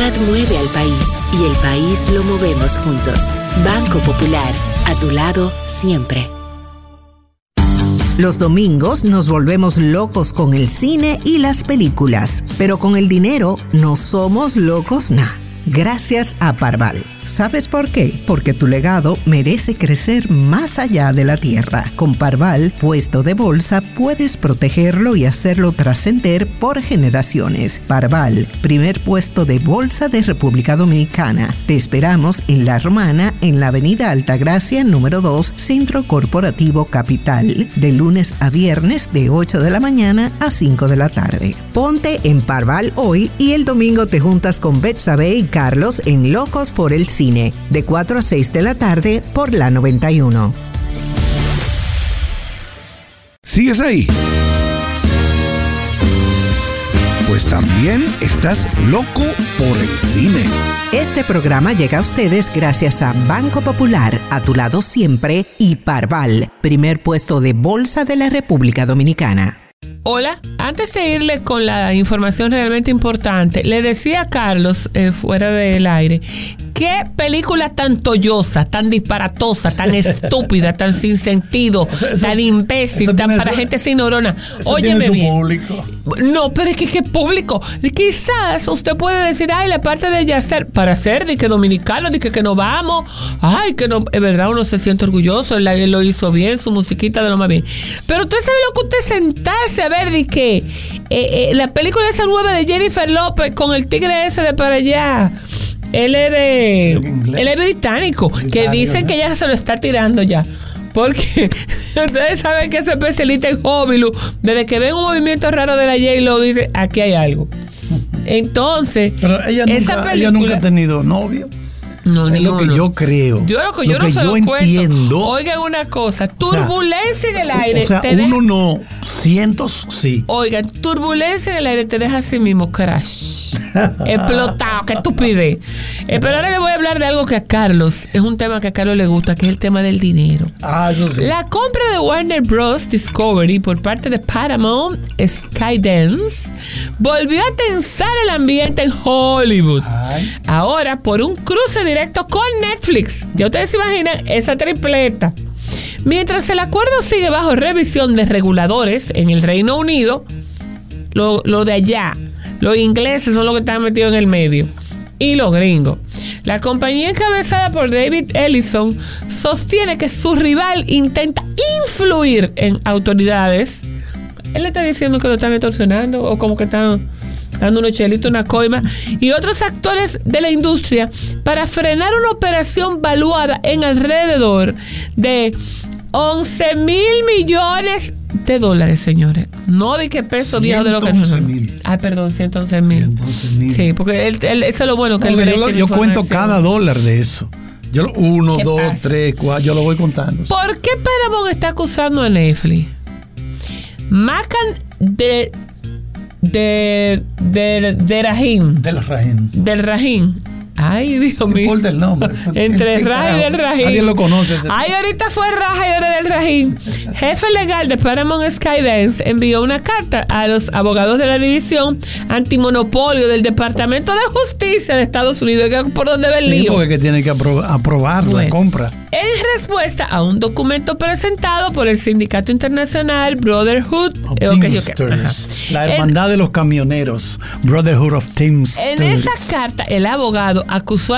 solidaridad mueve al país y el país lo movemos juntos. Banco Popular, a tu lado siempre. Los domingos nos volvemos locos con el cine y las películas, pero con el dinero no somos locos nada. Gracias a Parval. ¿Sabes por qué? Porque tu legado merece crecer más allá de la tierra. Con Parval, puesto de bolsa, puedes protegerlo y hacerlo trascender por generaciones. Parval, primer puesto de bolsa de República Dominicana. Te esperamos en La Romana, en la avenida Altagracia, número 2, Centro Corporativo Capital. De lunes a viernes, de 8 de la mañana a 5 de la tarde. Ponte en Parval hoy y el domingo te juntas con Betsabe y Carlos en Locos por el Cine, de 4 a 6 de la tarde por la 91. ¿Sigues ahí? Pues también estás loco por el cine. Este programa llega a ustedes gracias a Banco Popular, a tu lado siempre, y Parval, primer puesto de bolsa de la República Dominicana. Hola, antes de irle con la información realmente importante, le decía a Carlos, fuera del aire, qué película tan tollosa, tan disparatosa, tan estúpida, tan sin sentido, tan imbécil, tan para gente sin neurona. Óyeme bien. Público. No, pero es que ¿qué público? Quizás usted puede decir, ay, la parte de Yacer, para ser de que dominicano, de que no vamos, ay, que no, es verdad, uno se siente orgulloso, él lo hizo bien, su musiquita de lo más bien. Pero usted sabe lo que usted sentarse a ver de que la película esa nueva de Jennifer López con el tigre ese de para allá. Él es británico, que dicen que ya se lo está tirando ya. Porque ustedes saben que es especialista en Hollywood. Desde que ven un movimiento raro de la J-Lo, dice, aquí hay algo. Entonces, pero ella nunca ha tenido novio. No, es lo que yo creo. Yo no se lo entiendo. Oigan una cosa, turbulencia en el aire. O sea, uno no, cientos sí. Oigan, turbulencia en el aire te deja así mismo crash. Explotado, qué estupidez. Pero ahora le voy a hablar de algo que a Carlos, es un tema que a Carlos le gusta, que es el tema del dinero. Eso sí. La compra de Warner Bros. Discovery por parte de Paramount Skydance volvió a tensar el ambiente en Hollywood. Ahora, por un cruce directo con Netflix. Ya ustedes se imaginan esa tripleta. Mientras el acuerdo sigue bajo revisión de reguladores en el Reino Unido, lo de allá, los ingleses son los que están metidos en el medio, y los gringos. La compañía encabezada por David Ellison sostiene que su rival intenta influir en autoridades. Él le está diciendo que lo están extorsionando o como que están dando unos chelitos, una coima, y otros actores de la industria para frenar una operación valuada en alrededor de 11 mil millones de dólares, señores. No de qué peso viejo de lo que no. 111 mil. Sí, porque él eso es lo bueno que yo cuento cada dólar de eso. Yo 1, 2, 3, 4, yo lo voy contando. ¿Por qué Paramount está acusando a Netflix? Macan del Rahim. Ay, Dios mío. No importa el nombre. Entre Raja y del Rahim. Nadie lo conoce. Ay, ahorita fue Raja y ahora del Rahim. Jefe legal de Paramount Skydance envió una carta a los abogados de la división antimonopolio del Departamento de Justicia de Estados Unidos, que por donde ve el lío. Porque que tiene que aprobar la compra. En respuesta a un documento presentado por el Sindicato Internacional Brotherhood of Teamsters, la hermandad de los camioneros, Brotherhood of Teamsters. En esa carta, el abogado acusó